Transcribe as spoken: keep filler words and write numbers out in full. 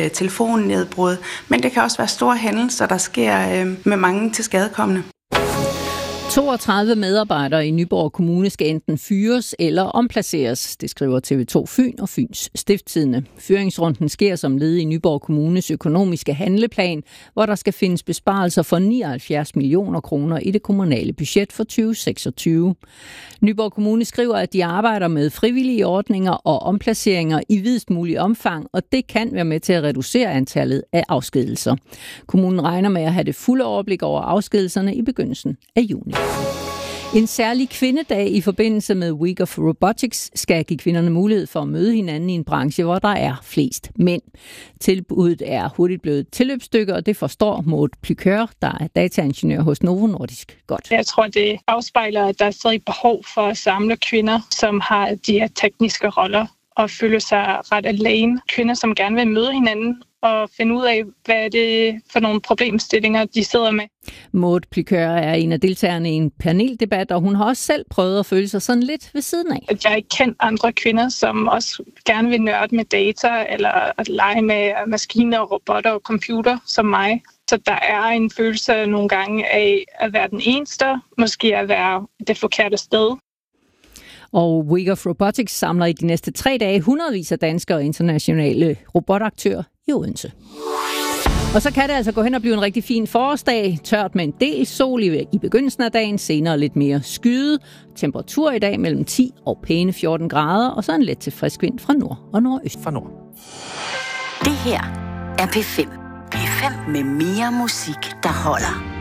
øh, telefonnedbrud, men det kan også være store hændelser, der sker øh, med mange tilskadekomne. toogtredive medarbejdere i Nyborg Kommune skal enten fyres eller omplaceres, det skriver T V to Fyn og Fyns Stiftstidende. Fyringsrunden sker som led i Nyborg Kommunes økonomiske handleplan, hvor der skal findes besparelser for nioghalvfjerds millioner kroner i det kommunale budget for tyve seksogtyve. Nyborg Kommune skriver, at de arbejder med frivillige ordninger og omplaceringer i videst mulig omfang, og det kan være med til at reducere antallet af afskedelser. Kommunen regner med at have det fulde overblik over afskedelserne i begyndelsen af juni. En særlig kvindedag i forbindelse med Week of Robotics skal give kvinderne mulighed for at møde hinanden i en branche, hvor der er flest mænd. Tilbuddet er hurtigt blevet et tilløbsstykke, og det forstår Maud Plykør, der er dataingeniør hos Novo Nordisk, godt. Jeg tror, det afspejler, at der er stadig behov for at samle kvinder, som har de her tekniske roller og føler sig ret alene. Kvinder, som gerne vil møde hinanden og finde ud af, hvad er det for nogle problemstillinger, de sidder med. Maud Plykør er en af deltagerne i en paneldebat, og hun har også selv prøvet at føle sig sådan lidt ved siden af. Jeg har ikke kendt andre kvinder, som også gerne vil nørde med data, eller at lege med maskiner, robotter og computer som mig. Så der er en følelse nogle gange af at være den eneste, måske at være det forkerte sted. Og Week of Robotics samler i de næste tre dage hundredvis af danske og internationale robotaktører i Odense. Og så kan det altså gå hen og blive en rigtig fin forårsdag. Tørt med en del sol i, i begyndelsen af dagen, senere lidt mere skyde. Temperatur i dag mellem ti og pæne fjorten grader, og så en let til frisk vind fra nord og nordøst. Fra nord. Det her er P fem. P fem med mere musik, der holder.